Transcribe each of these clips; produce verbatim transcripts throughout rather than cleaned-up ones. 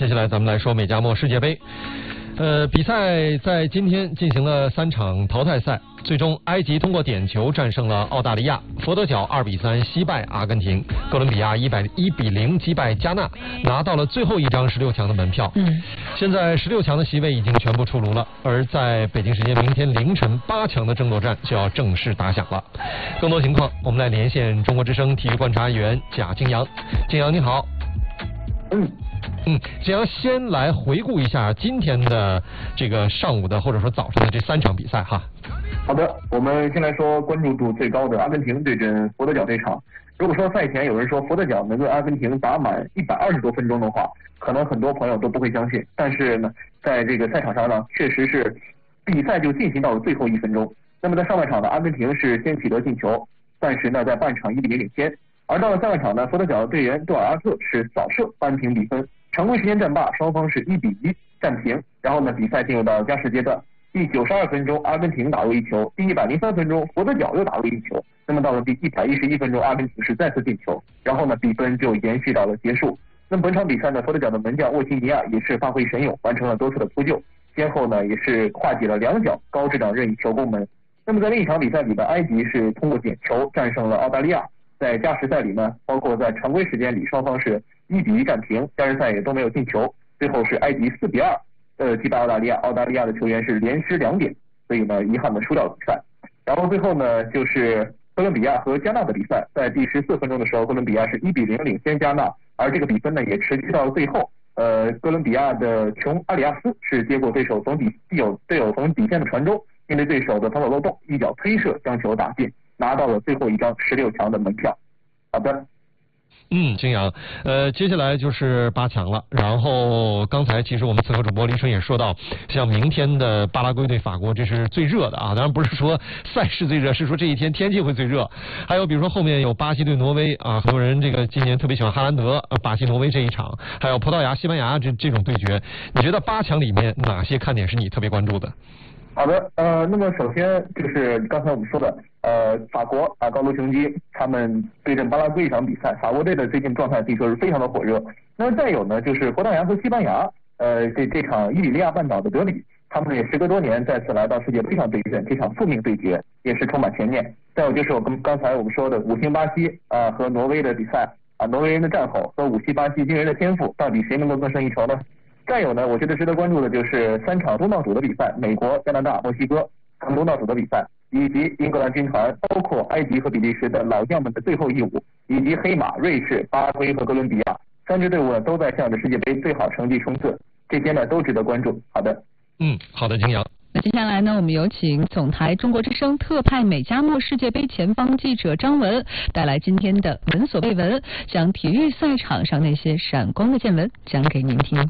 下来咱们来说美加墨世界杯。呃，比赛在今天进行了三场淘汰赛，最终埃及通过点球战胜了澳大利亚，佛得角二比三惜败阿根廷，哥伦比亚一百一比零击败加纳，拿到了最后一张十六强的门票。 嗯， 现在十六强的席位已经全部出炉了，而在北京时间明天凌晨八强的争夺战就要正式打响了。更多情况，我们来连线中国之声体育观察员贾金阳。金阳你好。 嗯。 嗯，这样先来回顾一下今天的这个上午的或者说早上的这三场比赛哈。 好的，我们先来说关注度最高的阿根廷对阵佛得角这场。如果说赛前有人说佛得角能跟阿根廷打满一百二十多分钟的话，可能很多朋友都不会相信。但是呢，在这个赛场上呢，确实是比赛就进行到了最后一分钟。那么在上半场呢，阿根廷是先取得进球，暂时呢在半场一比零领先。而到了下半场呢，佛得角的队员杜尔阿特是扫射扳平比分。常规时间战罢，双方是一比一战平。然后呢，比赛进入到加时阶段。第九十二分钟，阿根廷打入一球；第一百零三分钟，佛得角又打入一球。那么到了第一百一十一分钟，阿根廷是再次进球，然后呢，比分就延续到了结束。那么本场比赛呢，佛得角的门将沃奇尼亚也是发挥神勇，完成了多次的扑救，先后呢也是化解了两脚高质量任意球攻门。那么在另一场比赛里的埃及是通过点球战胜了澳大利亚。在加时赛里呢，包括在常规时间里，双方是一比一战平，加时赛也都没有进球。最后是埃及四比二呃击败澳大利亚，澳大利亚的球员是连失两点，所以呢遗憾的输掉了比赛。然后最后呢就是哥伦比亚和加纳的比赛，在第十四分钟的时候，哥伦比亚是一比零领先加纳，而这个比分呢也持续到了最后。呃，哥伦比亚的琼阿里亚斯是接过对手从底队友队友从底线的传中，面对对手的防守漏洞，一脚推射将球打进，拿到了最后一张十六强的门票。好的。 嗯，金阳，呃，接下来就是八强了。然后刚才其实我们此刻主播黎春也说到，像明天的巴拉圭对法国，这是最热的啊。当然不是说赛事最热，是说这一天天气会最热。还有比如说后面有巴西对挪威啊，很多人这个今年特别喜欢哈兰德，呃，巴西挪威这一场，还有葡萄牙西班牙这这种对决。你觉得八强里面哪些看点是你特别关注的？ 好的，呃，那么首先就是刚才我们说的，呃，法国啊，高卢雄鸡他们对阵巴拉圭一场比赛，法国队的最近状态可以说是非常的火热。那么再有呢，就是葡萄牙和西班牙，呃，这这场伊比利亚半岛的德比，他们也时隔多年再次来到世界杯上对阵，这场宿命对决也是充满悬念。再有就是我跟刚才我们说的五星巴西啊、呃、和挪威的比赛啊，挪威人的战吼和五星巴西惊人的天赋，到底谁能够更胜一筹呢？再有呢，我觉得值得关注的就是三场东道主的比赛，美国、加拿大、墨西哥他们东道主的比赛，以及英格兰军团，包括埃及和比利时的老将们的最后一舞，以及黑马、瑞士、巴拉圭和哥伦比亚三支队伍呢都在向着世界杯最好成绩冲刺，这些呢都值得关注。好的， 嗯，好的，金阳。 那接下来呢，我们有请总台中国之声特派美加墨世界杯前方记者张文带来今天的闻所未闻，将体育赛场上那些闪光的见闻讲给您听。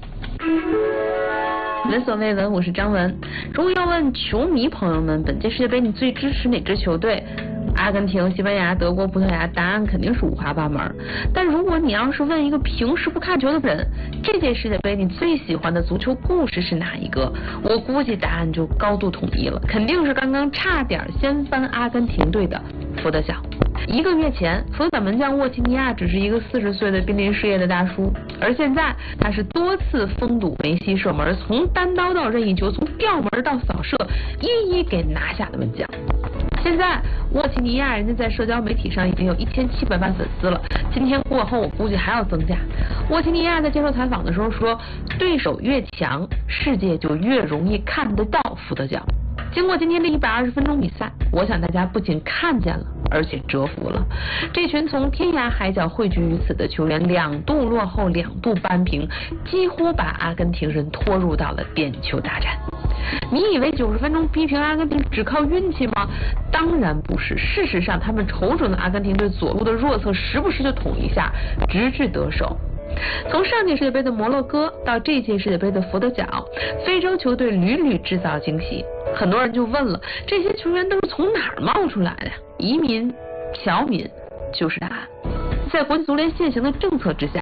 闻所未闻，我是张文。如果要问球迷朋友们，本届世界杯你最支持哪支球队？阿根廷、西班牙、德国、葡萄牙，答案肯定是五花八门。但如果你要是问一个平时不看球的人，这届世界杯你最喜欢的足球故事是哪一个？我估计答案就高度统一了，肯定是刚刚差点掀翻阿根廷队的佛得角。一个月前，佛得角门将沃奇尼亚只是一个四十岁的濒临失业的大叔，而现在他是多次封堵梅西射门，从单刀到任意球，从吊门到扫射，一一给拿下的门将。现在沃奇尼亚人家在社交媒体上已经有一千七百万粉丝了，今天过后我估计还要增加。沃奇尼亚在接受采访的时候说，对手越强，世界就越容易看得到佛得角。经过今天的一百二十分钟比赛，我想大家不仅看见了，而且折服了。这群从天涯海角汇聚于此的球员，两度落后，两度扳平，几乎把阿根廷人拖入到了点球大战。你以为九十分钟逼平阿根廷只靠运气吗？当然不是。事实上，他们瞅准了阿根廷队左路的弱侧，时不时就捅一下，直至得手。从上届世界杯的摩洛哥到这届世界杯的佛得角，非洲球队屡屡制造惊喜。很多人就问了，这些球员都是从哪儿冒出来的？移民、侨民就是答案。在国际足联现行的政策之下，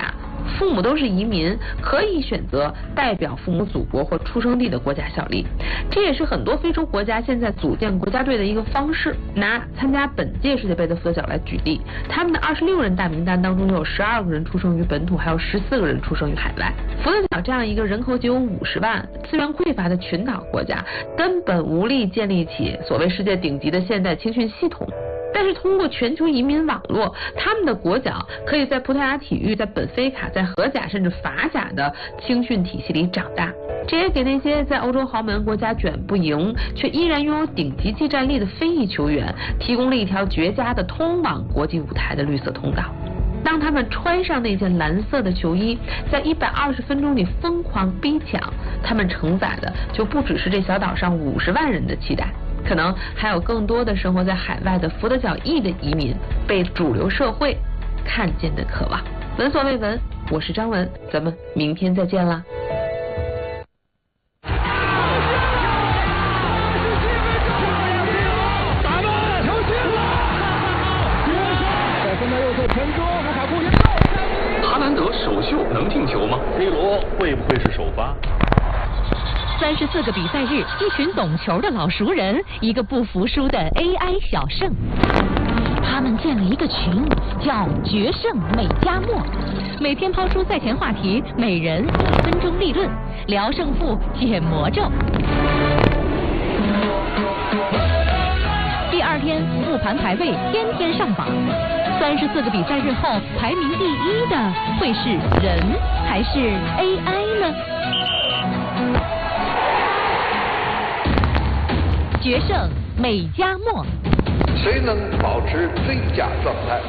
父母都是移民，可以选择代表父母祖国或出生地的国家效力。这也是很多非洲国家现在组建国家队的一个方式。拿参加本届世界杯的佛得角来举例，他们的二十六人大名单当中有十二个人出生于本土，还有十四个人出生于海外。佛得角这样一个人口仅有五十万、资源匮乏的群岛国家，根本无力建立起所谓世界顶级的现代青训系统。但是通过全球移民网络，他们的国脚可以在葡萄牙体育、在本菲卡、在荷甲甚至法甲的青训体系里长大，这也给那些在欧洲豪门国家卷不赢却依然拥有顶级技战力的非裔球员提供了一条绝佳的通往国际舞台的绿色通道。当他们穿上那件蓝色的球衣，在一百二十分钟里疯狂逼抢，他们承载的就不只是这小岛上五十万人的期待，可能还有更多的生活在海外的佛得角裔的移民被主流社会看见的渴望。闻所未闻，我是张文，咱们明天再见啦。 哈兰德首秀能进球吗 ？C 罗会不会是首发？ 三十四个比赛日，一群懂球的老熟人，一个不服输的 A I 小胜。他们建了一个群，叫“决胜美加墨”，每天抛出赛前话题，每人一分钟立论，聊胜负，解魔咒。第二天复盘排位，天天上榜。三十四个比赛日后，排名第一的会是人还是 A I 呢？决胜美加墨， 谁能保持最佳状态？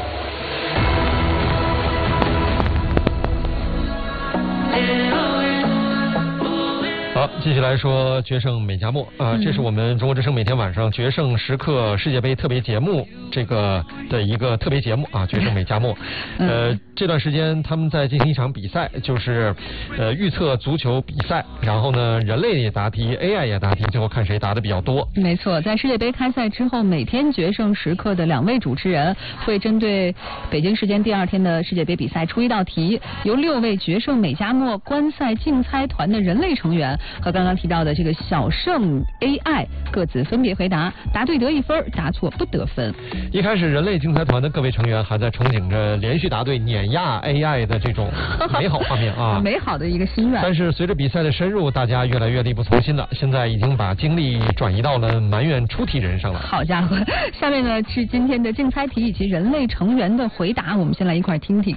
好，继续来说决胜美加墨啊、呃，这是我们中国之声每天晚上决胜时刻世界杯特别节目这个的一个特别节目啊，决胜美加墨。呃，这段时间他们在进行一场比赛，就是呃预测足球比赛，然后呢人类也答题 ，A I 也答题，最后看谁答的比较多。 没错，在世界杯开赛之后，每天决胜时刻的两位主持人会针对北京时间第二天的世界杯比赛出一道题，由六位决胜美加墨观赛竞猜团的人类成员和刚刚提到的这个小胜 A I 各自分别回答，答对得一分，答错不得分。 一开始人类竞猜团的各位成员还在憧憬着连续答对碾压 A I 的这种美好画面啊， 美好的一个心愿。 但是随着比赛的深入，大家越来越力不从心了，现在已经把精力转移到了埋怨出题人上了。 好家伙，下面呢是今天的竞猜题以及人类成员的回答，我们先来一块听听。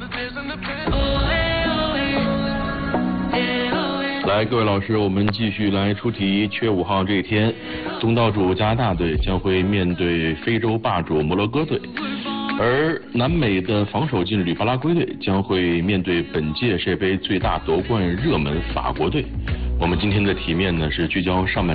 来，各位老师，我们继续来出题。七月五号这一天，东道主加拿大队将会面对非洲霸主摩洛哥队，而南美的防守劲旅巴拉圭队将会面对本届世界杯最大夺冠热门法国队。我们今天的题面呢是聚焦上半